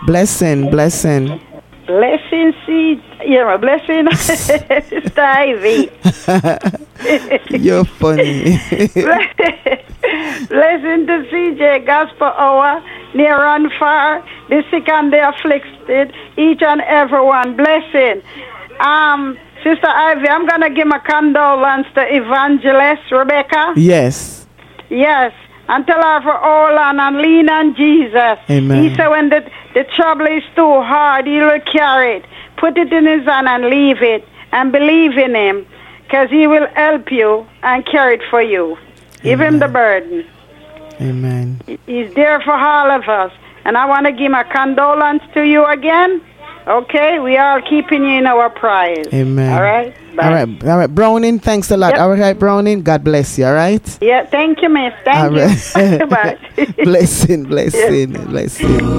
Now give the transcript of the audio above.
Blessing. Blessing, Sister Ivy. You're funny. Blessing to CJ Gospel Hour, near and far, the sick and the afflicted, each and every one. Blessing. Sister Ivy, I'm going to give my condolence to Evangelist Rebecca. Yes. Yes. And tell her for all and lean on Jesus. Amen. He said when the trouble is too hard, he will carry it. Put it in his hand and leave it. And believe in him. Because he will help you and carry it for you. Give him the burden. Amen. He's there for all of us. And I want to give my condolence to you again. Okay? We are keeping you in our prayers. Amen. All right? Bye. All right. Browning, thanks a lot. Yep. All right, Browning. God bless you. All right? Yeah, thank you, miss. Thank you. Right. Bye. Blessing.